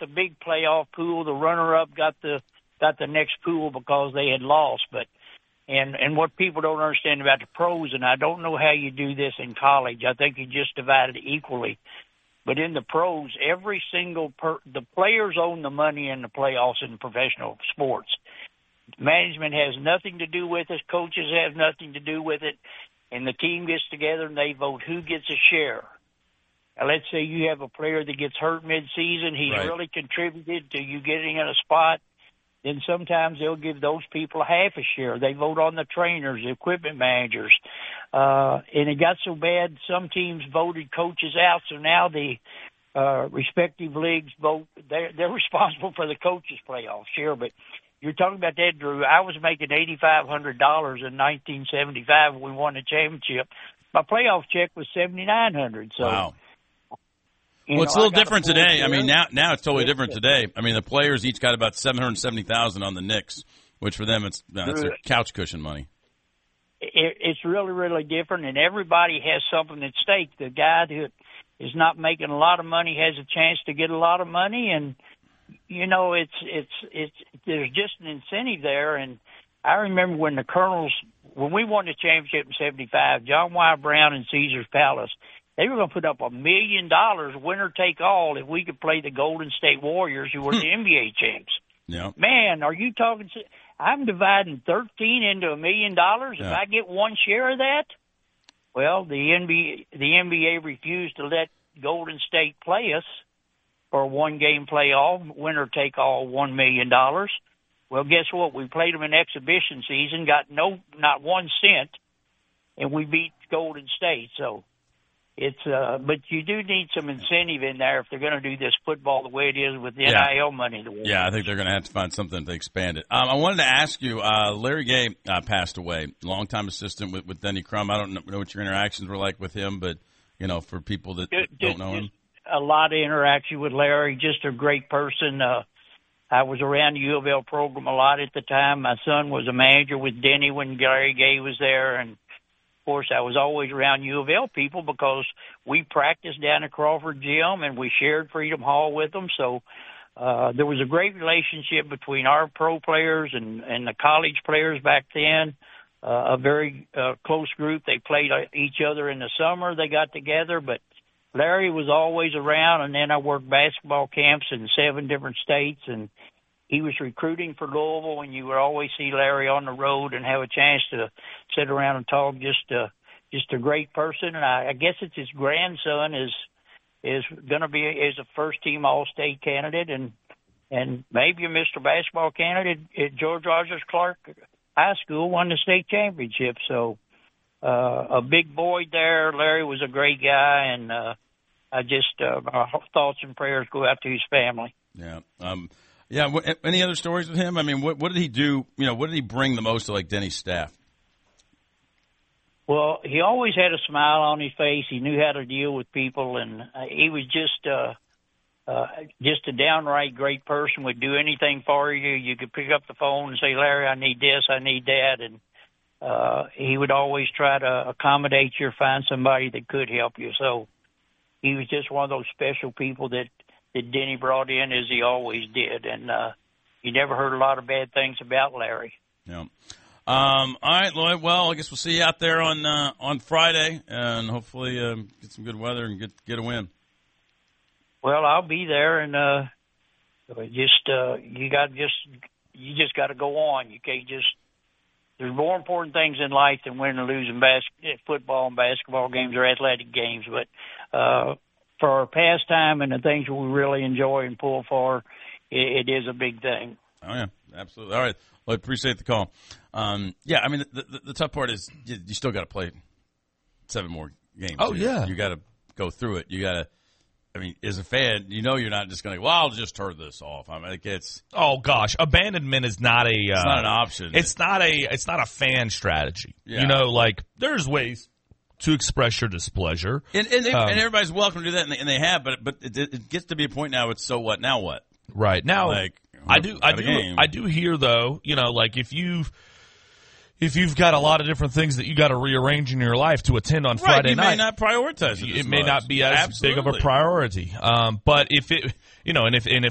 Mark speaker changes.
Speaker 1: the big playoff pool. The runner-up got the next pool because they had lost. But and what people don't understand about the pros, and I don't know how you do this in college. I think you just divide it equally. But in the pros, every single the players own the money in the playoffs in professional sports. Management has nothing to do with it. Coaches have nothing to do with it. And the team gets together and they vote who gets a share. Now, let's say you have a player that gets hurt mid-season. He's really contributed to you getting in a spot. Then sometimes they'll give those people a half a share. They vote on the trainers, the equipment managers. And it got so bad, some teams voted coaches out. So now the respective leagues vote. They're responsible for the coaches' playoff share. But you're talking about that, Drew. I was making $8,500 in 1975 when we won the championship. My playoff check was $7,900. So,
Speaker 2: wow. Well, it's a little different today. I mean, now it's totally different today. I mean, the players each got about $770,000 on the Knicks, which for them it's their couch cushion money.
Speaker 1: It's really, really different, and everybody has something at stake. The guy who is not making a lot of money has a chance to get a lot of money, and you know, it's there's just an incentive there. And I remember when the Colonels, when we won the championship in '75, John Y. Brown and Caesar's Palace, they were going to put up $1 million, winner take all, if we could play the Golden State Warriors, who were the NBA champs.
Speaker 2: Yeah. Man,
Speaker 1: are you talking? I'm dividing 13 into $1 million. If I get one share of that, well, the NBA refused to let Golden State play us for a one-game playoff, winner take all, $1 million. Well, guess what? We played them in exhibition season, got not 1 cent, and we beat Golden State. So. It's but you do need some incentive in there if they're going to do this football the way it is with the NIL money. The way
Speaker 2: I think they're going to have to find something to expand it. I wanted to ask you, Larry Gay passed away, longtime assistant with Denny Crum. I don't know what your interactions were like with him, but you know, for people that don't know him,
Speaker 1: a lot of interaction with Larry. Just a great person. I was around the U of L program a lot at the time. My son was a manager with Denny when Larry Gay was there, and of course, I was always around U of L people because we practiced down at Crawford Gym and we shared Freedom Hall with them. So there was a great relationship between our pro players and the college players back then, a very close group. They played each other in the summer. They got together, but Larry was always around. And then I worked basketball camps in 7 different states, and he was recruiting for Louisville, and you would always see Larry on the road and have a chance to sit around and talk. Just a great person, and I guess it's his grandson is going to be a first-team All-State candidate, and maybe a Mr. Basketball candidate at George Rogers Clark High School, won the state championship. So a big boy there. Larry was a great guy, and our thoughts and prayers go out to his family.
Speaker 2: Yeah. Yeah. Any other stories with him? I mean, what did he do? You know, what did he bring the most to like Denny's staff?
Speaker 1: Well, he always had a smile on his face. He knew how to deal with people, and he was just a downright great person. Would do anything for you. You could pick up the phone and say, "Larry, I need this, I need that," and he would always try to accommodate you or find somebody that could help you. So he was just one of those special people that Denny brought in, as he always did, and you never heard a lot of bad things about Larry.
Speaker 2: Yeah. All right, Lloyd. Well, I guess we'll see you out there on Friday, and hopefully get some good weather and get a win.
Speaker 1: Well, I'll be there, and you just got to go on. You can't just. There's more important things in life than winning or losing football and basketball games or athletic games, but for our pastime and the things we really enjoy and pull for, it is a big thing.
Speaker 2: Oh, yeah, absolutely. All right. Well, I appreciate the call. Yeah, I mean, the tough part is you still got to play 7 more games.
Speaker 3: Oh, yeah.
Speaker 2: You got to go through it. You got to, I mean, as a fan, you know you're not just going to, I'll just turn this off. I mean, like
Speaker 3: oh, gosh. Abandonment is not
Speaker 2: it's not an option.
Speaker 3: It's not a fan strategy.
Speaker 2: Yeah.
Speaker 3: You know, like, there's ways to express your displeasure.
Speaker 2: And everybody's welcome to do that, and they have, but it gets to be a point now, it's so what, now what?
Speaker 3: Right. Now,
Speaker 2: like,
Speaker 3: I do hear, though, you know, like if you've got a lot of different things that you got to rearrange in your life to attend on Friday night,
Speaker 2: you may not prioritize it.
Speaker 3: It may not be as big of a priority. But if it, you know, and if